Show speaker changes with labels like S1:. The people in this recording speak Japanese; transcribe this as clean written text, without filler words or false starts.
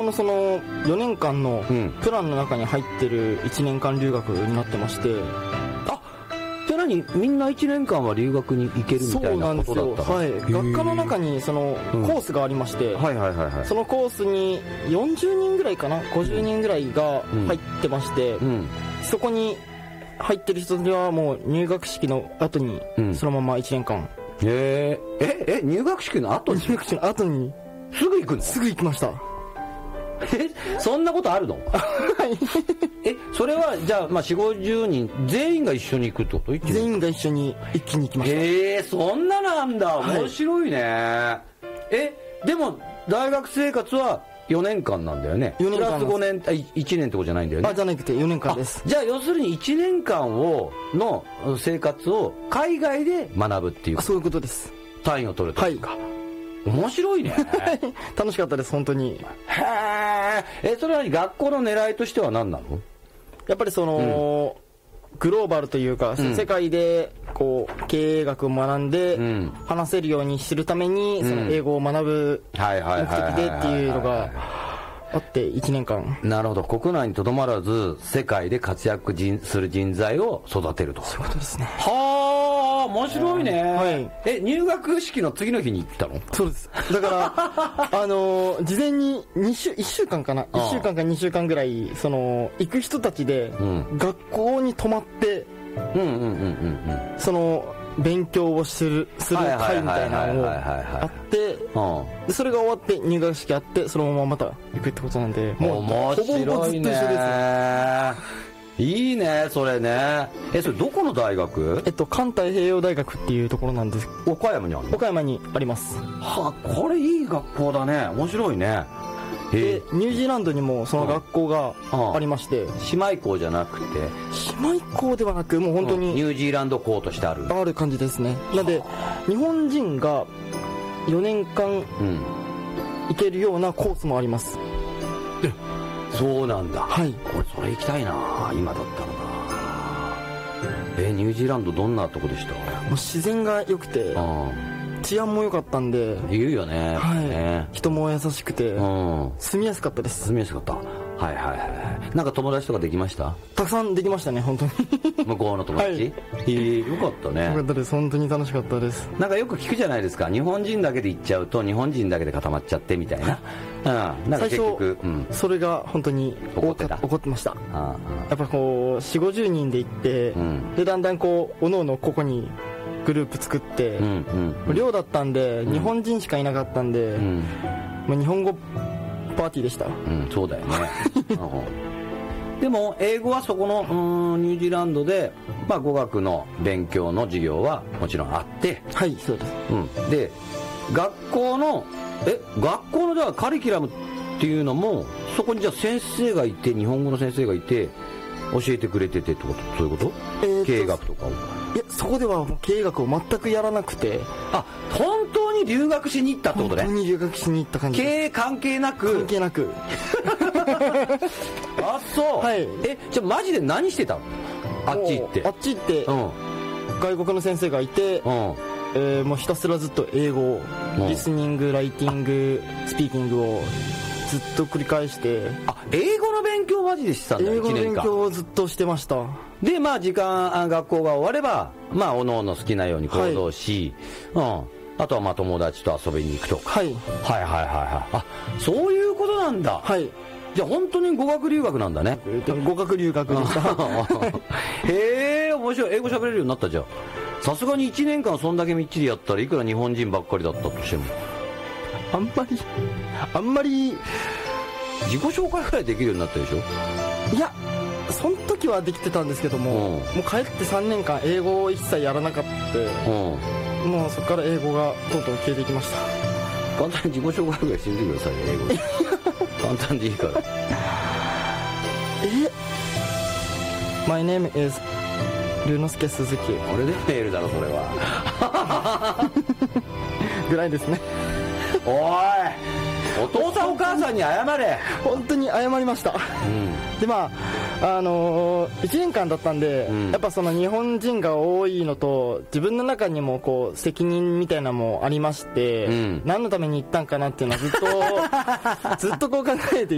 S1: のその4年間のプランの中に入ってる1年間留学になってまして、
S2: じゃあ何、みんな1年間は留学に行けるみたいなことだったの？
S1: そうなんですよ。はい。学科の中にそのコースがありまして、そのコースに40人ぐらいかな、50人ぐらいが入ってまして、そこに入ってる人にはもう入学式の後にそのまま1年間。
S2: 入学式の後に？
S1: 入学式の後に
S2: すぐ行くの？
S1: すぐ行きました。
S2: そんなことあるの？
S1: はい。
S2: それはじゃあ、4、50人全員が一緒に行くってこと？
S1: 全員が一緒に一気に行きました。
S2: そんななんだ。面白いね。でも大学生活は4年間なんだよね。4年間プラス5年、1年ってことじゃないんだよね。
S1: じゃなくて4年間です。
S2: じゃあ要するに1年間の生活を海外で学ぶっていう。
S1: そういうことです。
S2: 単位を取るというか。面白いね。
S1: 楽しかったです、本当に。
S2: それは学校の狙いとしては何なの？
S1: やっぱりその、グローバルというか、世界でこう経営学を学んで話せるようにするために、その英語を学ぶ目的でっていうのがあって1年間。
S2: なるほど。国内にとどまらず世界で活躍する人材を育てると。
S1: そういうことですね。
S2: 面白いね。
S1: はい。
S2: 入学式の次の日に行ったの？
S1: そうです。だから事前に1週間かな、1週間か2週間ぐらいその行く人たちで学校に泊まって、その勉強をする会みたいなのがあって、それが終わって入学式あって、そのまままた行くってことなんで、もう
S2: 面白いね。
S1: ほぼほぼずっと一緒ですね。
S2: いいね、それね。それどこの大学？
S1: 環太平洋大学っていうところなんです。
S2: 岡山にあるの？
S1: 岡山にあります。
S2: これいい学校だね。面白いね。
S1: でニュージーランドにもその学校がありまして、
S2: 姉妹校じゃなくて？
S1: 姉妹校ではなく、もう本当に
S2: ニュージーランド校としてある
S1: 感じですね。なので日本人が4年間行けるようなコースもあります。
S2: そうなんだ。
S1: はい。
S2: それ行きたいな、今だったらな。ニュージーランドどんなとこでした？
S1: もう自然が良くて、治安も良かったんで。
S2: 言うよね。
S1: はい。人も優しくて、住みやすかったです。
S2: 住みやすかった。はいはいはい。なんか友達とかできました？
S1: たくさんできましたね、本当に。
S2: 向こうの友達？よかったね。
S1: よかったです。本当に楽しかったです。
S2: なんかよく聞くじゃないですか。日本人だけで行っちゃうと日本人だけで固まっちゃってみたいな。なんか結局
S1: それが本当に起こってました。やっぱこう4、50人で行って、でだんだんこうおのおのここにグループ作って、寮だったんで日本人しかいなかったんで、もう日本語パーティーでした。
S2: そうだよね。でも英語はそこのニュージーランドで、語学の勉強の授業はもちろんあって、
S1: はいそうです。
S2: で学校のじゃあカリキュラムっていうのもそこにじゃあ先生がいて、日本語の先生がいて教えてくれててってこと？そういうこと？経営学とかを？
S1: いや、そこでは経営学を全くやらなくて。
S2: 本当に留学しに行ったってことね。
S1: 本当に留学しに行った感じです。
S2: 経営関係なく？
S1: 関係なく。
S2: そう。
S1: はい。
S2: じゃあマジで何してたの？あっち行って。
S1: 外国の先生がいて、もうひたすらずっと英語、リスニング、ライティング、スピーキングをずっと繰り返して。
S2: 英語の勉強マジでしてたんだよ。
S1: 英語の勉強をずっとしてました。
S2: で学校が終わればおのおの好きなように行動し、あとは友達と遊びに行くとか。はいそういうことなんだ。
S1: はい。
S2: じゃあ本当に語学留学なんだね。
S1: 語学留学でした。
S2: 面白い。英語喋れるようになったじゃん。さすがに1年間そんだけみっちりやったらいくら日本人ばっかりだったとしても
S1: あんまり
S2: 自己紹介くらいできるようになったでしょ？
S1: いや、その時はできてたんですけども、もう帰って3年間英語を一切やらなかった。もうそこから英語がどんどん消えていきました。
S2: 簡単に自己紹介くらいしてみてくださいよ、英語で。簡単でいいから。
S1: My name is 龍之介鈴木。
S2: 俺でメールだろそれは。
S1: ぐらいですね。
S2: おい、お父さんお母さんに謝れ。
S1: 本当に謝りました。で1年間だったんで、やっぱその日本人が多いのと自分の中にもこう責任みたいなのもありまして、何のために行ったんかなっていうのはずっとこう考えて